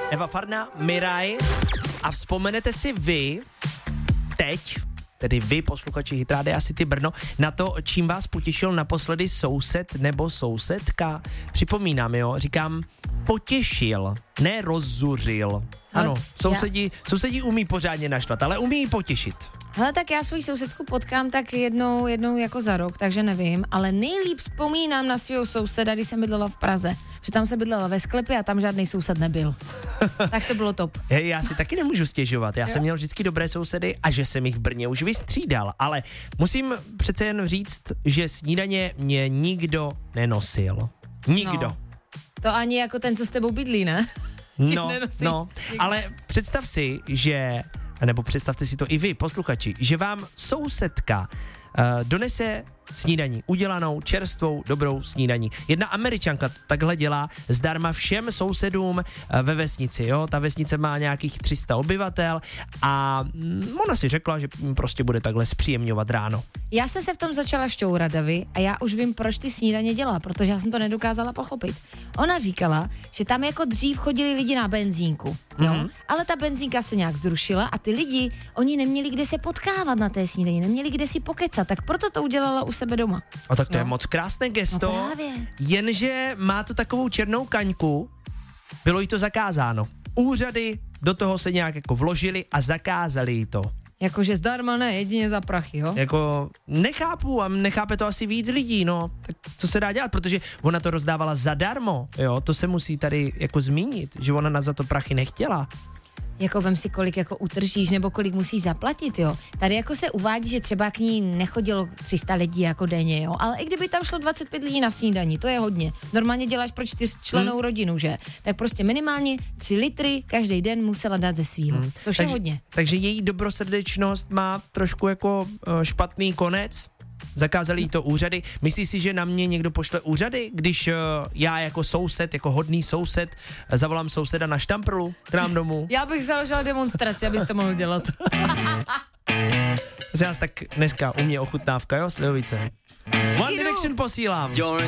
Eva Farna, Miraj. A vzpomenete si vy teď, tedy vy, posluchači Hit Rádia City Brno, na to, čím vás potěšil naposledy soused nebo sousedka? Připomínám, jo, říkám potěšil, ne rozzuřil. Ano, sousedi umí pořádně naštvat, ale umí ji potěšit. Hele, tak já svou sousedku potkám tak jednou jako za rok, takže nevím, ale nejlíp vzpomínám na svého souseda, když jsem bydlela v Praze, že tam se bydlela ve sklepě a tam žádný soused nebyl. Tak to bylo top. Hej, já si taky nemůžu stěžovat, já jsem měl vždycky dobré sousedy a že jsem jich v Brně už vystřídal, ale musím přece jen říct, že snídaně mě nikdo nenosil. Nikdo. No, to ani jako ten, co s tebou bydlí, ne? No, ale představ si, nebo představte si to i vy, posluchači, že vám sousedka donese snídaní, udělanou, čerstvou, dobrou snídaní. Jedna Američanka takhle dělá zdarma všem sousedům ve vesnici, jo, ta vesnice má nějakých 300 obyvatel a ona si řekla, že prostě bude takhle zpříjemňovat ráno. Já jsem se v tom začala šťourat, Davy, a já už vím, proč ty snídaně dělá, protože já jsem to nedokázala pochopit. Ona říkala, že tam jako dřív chodili lidi na benzínku, jo, ale ta benzínka se nějak zrušila a ty lidi, oni neměli kde se potkávat na té snídani, neměli kde si pokecat, tak proto to udělala u sebe doma. A tak to je moc krásné gesto, no právě. Jenže má to takovou černou kaňku, bylo jí to zakázáno. Úřady do toho se nějak jako vložili a zakázali jí to. Jakože zdarma ne, jedině za prachy, jo? Jako nechápu a nechápe to asi víc lidí, no. Tak co se dá dělat, protože ona to rozdávala zadarmo, jo. To se musí tady jako zmínit, že ona za to prachy nechtěla. Jako vem si, kolik jako utržíš, nebo kolik musíš zaplatit, jo. Tady jako se uvádí, že třeba k ní nechodilo 300 lidí jako denně, jo. Ale i kdyby tam šlo 25 lidí na snídani, to je hodně. Normálně děláš pro 4člennou rodinu, že? Tak prostě minimálně 3 litry každý den musela dát ze svýho, což je hodně. Takže její dobrosrdečnost má trošku jako špatný konec. Zakázali jí to úřady. Myslíš si, že na mě někdo pošle úřady, když já jako soused, jako hodný soused, zavolám souseda na štamprlu k nám domů? Já bych založila demonstraci, abyste mohl dělat. Zás tak dneska u mě ochutnávka, jo, Slivovice. One Direction posílám.